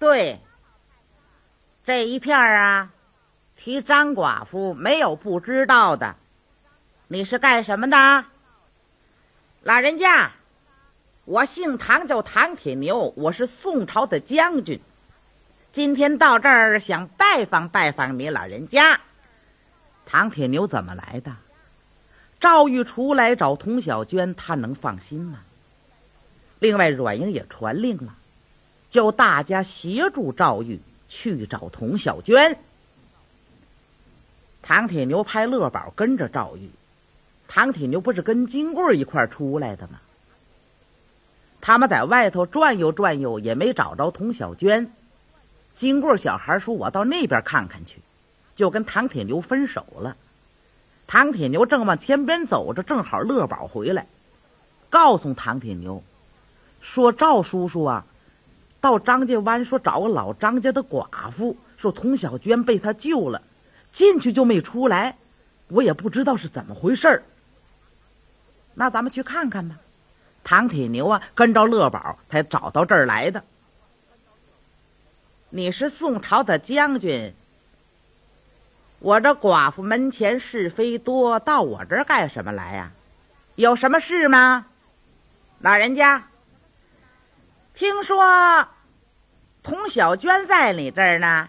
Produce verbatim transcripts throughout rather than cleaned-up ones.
对，这一片啊，提张寡妇没有不知道的。你是干什么的？老人家，我姓唐，叫唐铁牛，我是宋朝的将军。今天到这儿想拜访拜访你老人家。唐铁牛怎么来的？赵玉出来找童小娟，他能放心吗？另外阮英也传令了，叫大家协助赵玉去找童小娟。唐铁牛派乐宝跟着赵玉，唐铁牛不是跟金贵一块出来的吗？他们在外头转悠转悠，也没找着童小娟。金贵小孩说：“我到那边看看去。”就跟唐铁牛分手了。唐铁牛正往前边走着，正好乐宝回来，告诉唐铁牛说：“赵叔叔啊，到张家湾说找个老张家的寡妇，说童小娟被他救了，进去就没出来，我也不知道是怎么回事儿。那咱们去看看吧。”唐铁牛啊，跟着乐宝才找到这儿来的。你是宋朝的将军，我这寡妇门前是非多，到我这儿干什么来呀、啊？有什么事吗？老人家，听说童小娟在你这儿呢。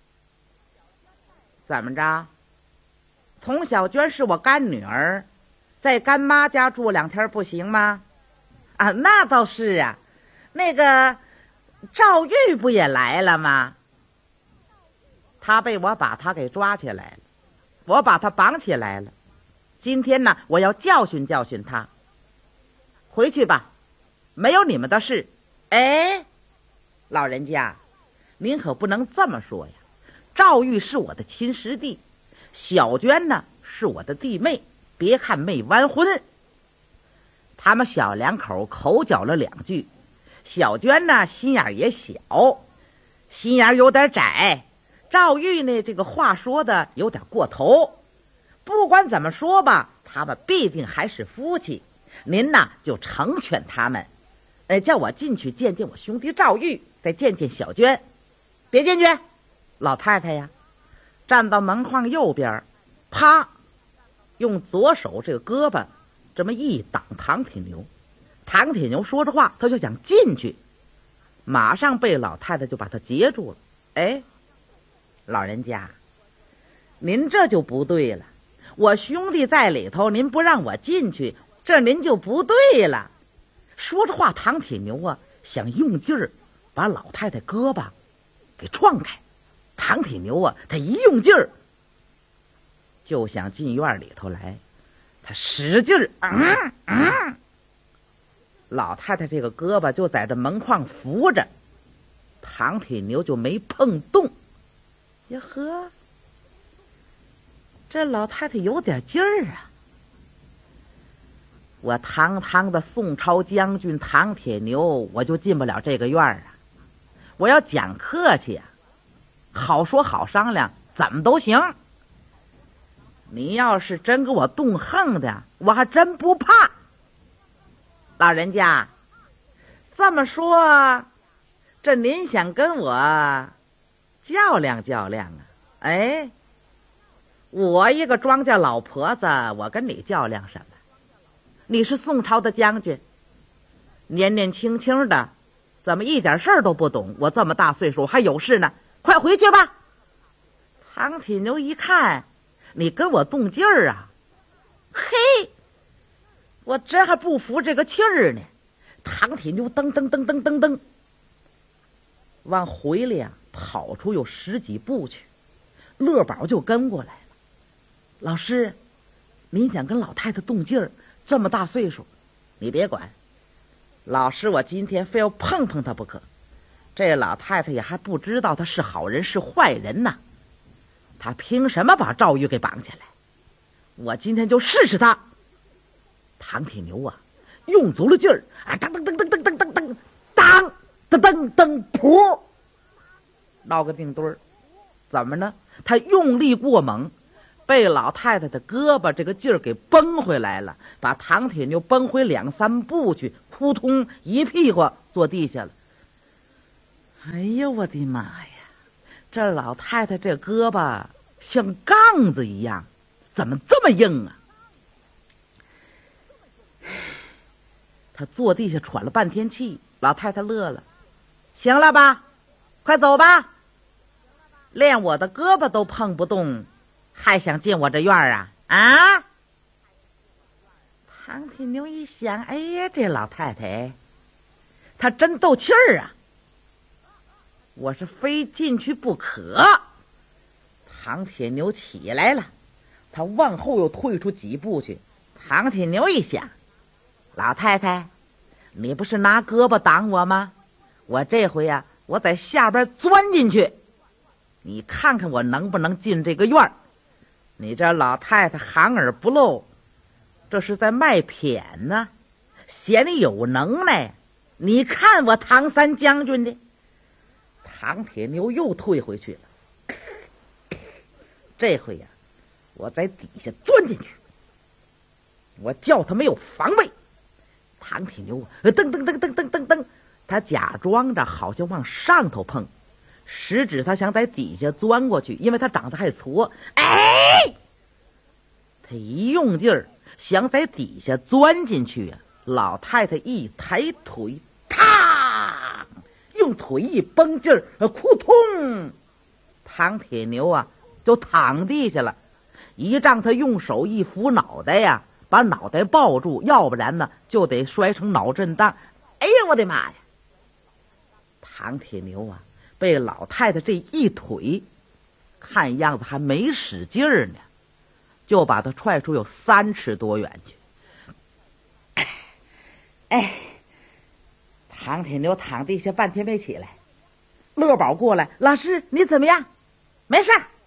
怎么着？童小娟是我干女儿，在干妈家住两天不行吗？啊，那倒是啊。那个赵玉不也来了吗？他被我把他给抓起来了，我把他绑起来了。今天呢，我要教训教训他。回去吧，没有你们的事。哎，老人家，您可不能这么说呀。赵玉是我的亲师弟，小娟呢是我的弟妹，别看没完婚。他们小两口口角了两句，小娟呢心眼也小，心眼有点窄。赵玉呢这个话说的有点过头。不管怎么说吧，他们必定还是夫妻，您呐就成全他们。呃，叫我进去见见我兄弟赵玉，再见见小娟。别进去，老太太呀，站到门框右边，啪，用左手这个胳膊这么一挡唐铁牛。唐铁牛说着话，他就想进去，马上被老太太就把他截住了。哎，老人家，您这就不对了。我兄弟在里头，您不让我进去，这您就不对了。说着话，唐铁牛啊想用劲儿把老太太胳膊给撞开。唐铁牛啊他一用劲儿就想进院里头来，他使劲儿、嗯嗯、老太太这个胳膊就在这门框扶着，唐铁牛就没碰动。呀呵，这老太太有点劲儿啊！我堂堂的宋朝将军唐铁牛，我就进不了这个院儿啊！我要讲客气啊，好说好商量，怎么都行。你要是真给我动横的，我还真不怕。老人家，这么说，这您想跟我较量较量啊？哎，我一个庄稼老婆子，我跟你较量什么？你是宋朝的将军，年年轻轻的，怎么一点事儿都不懂？我这么大岁数还有事呢，快回去吧。唐铁牛一看你跟我动劲儿啊，嘿，我这还不服这个气儿呢。唐铁牛噔噔噔噔噔噔往回来呀跑出有十几步去，乐宝就跟过来了。老师，您想跟老太太动劲儿，这么大岁数，你别管。老师我今天非要碰碰她不可。这老太太也还不知道她是好人是坏人呢，她凭什么把赵玉给绑起来？我今天就试试她。唐铁牛啊用足了劲儿啊，噔噔噔噔噔噔噔噔当噔噔噔噗，闹个定堆儿。怎么呢？他用力过猛，被老太太的胳膊这个劲儿给崩回来了，把唐铁牛崩回两三步去，扑通一屁股坐地下了。 哎呦我的妈呀，这老太太这胳膊像杠子一样，怎么这么硬啊？她坐地下喘了半天气，老太太乐了，行了吧，快走吧，连我的胳膊都碰不动，还想进我这院儿啊？啊！唐铁牛一想，哎呀，这老太太她真斗气儿啊，我是非进去不可。唐铁牛起来了，他往后又退出几步去。唐铁牛一想，老太太，你不是拿胳膊挡我吗？我这回呀、啊，我在下边钻进去，你看看我能不能进这个院儿。你这老太太含而不露，这是在卖谝呢，嫌你有能耐。你看我唐三将军的。唐铁牛又退回去了，这回呀、啊，我在底下钻进去，我叫他没有防备。唐铁牛噔噔噔噔噔噔噔，他假装着好像往上头碰，实质他想在底下钻过去，因为他长得还矬。哎，他一用劲儿想在底下钻进去啊，老太太一抬腿，啪，用腿一绷劲儿，扑通，唐铁牛啊就躺地下了。一让他用手一扶脑袋呀，把脑袋抱住，要不然呢就得摔成脑震荡。哎呀我的妈呀，唐铁牛啊被老太太这一腿，看样子还没使劲儿呢，就把他踹出有三尺多远去。哎哎，唐铁牛躺地下半天没起来。乐宝过来，老师你怎么样？没事。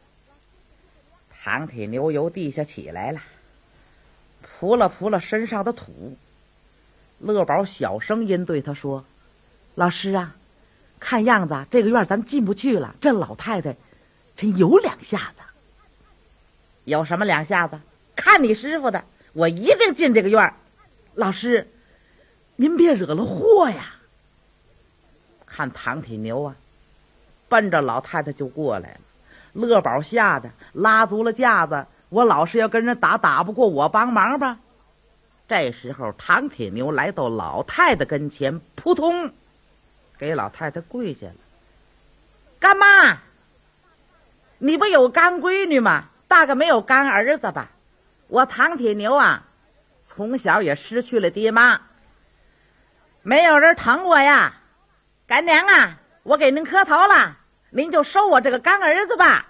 唐铁牛由地下起来了，扑了扑了身上的土。乐宝小声音对他说，老师啊，看样子这个院咱进不去了，这老太太真有两下子。有什么两下子？看你师傅的，我一定进这个院。老师您别惹了祸呀。看唐铁牛啊奔着老太太就过来了。乐宝吓得拉足了架子，我老是要跟人打，打不过我帮忙吧。这时候唐铁牛来到老太太跟前，扑通给老太太跪下了。干妈，你不有干闺女吗？大概没有干儿子吧？我唐铁牛啊从小也失去了爹妈，没有人疼我呀。干娘啊，我给您磕头了，您就收我这个干儿子吧。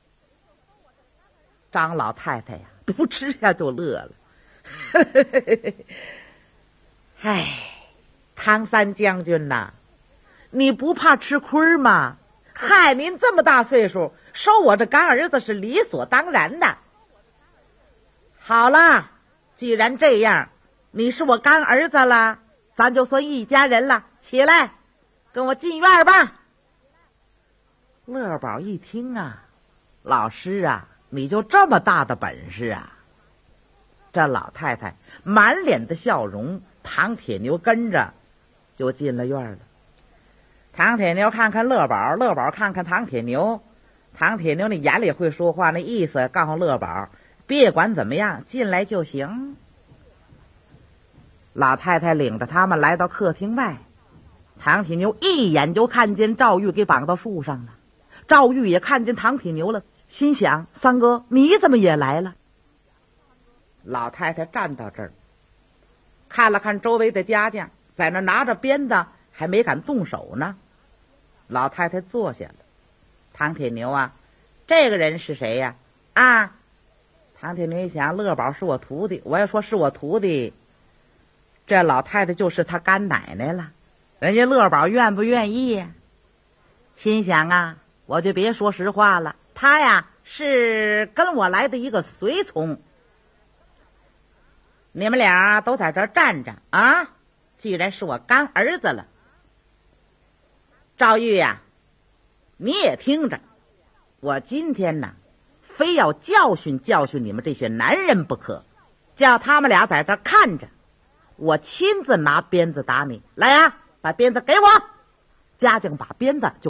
张老太太呀不吃下就乐了。唉，唐三将军呐，你不怕吃亏吗？嗨，您这么大岁数，收我这干儿子是理所当然的。好了，既然这样，你是我干儿子了，咱就算一家人了。起来，跟我进院吧。乐宝一听啊，老师啊，你就这么大的本事啊？这老太太满脸的笑容，唐铁牛跟着就进了院了。唐铁牛看看乐宝，乐宝看看唐铁牛，唐铁牛那眼里会说话，那意思告诉乐宝，别管怎么样，进来就行。老太太领着他们来到客厅外，唐铁牛一眼就看见赵玉给绑到树上了。赵玉也看见唐铁牛了，心想，三哥你怎么也来了？老太太站到这儿，看了看周围的家将，在那拿着鞭子还没敢动手呢。老太太坐下了。唐铁牛啊，这个人是谁呀？啊，唐铁牛一想，乐宝是我徒弟，我要说是我徒弟，这老太太就是他干奶奶了，人家乐宝愿不愿意呀？心想啊，我就别说实话了，他呀是跟我来的一个随从。你们俩都在这儿站着啊，既然是我干儿子了。赵玉呀、啊，你也听着，我今天呢非要教训教训你们这些男人不可，叫他们俩在这儿看着，我亲自拿鞭子打你。来呀、啊，把鞭子给我。 嘉靖把鞭子就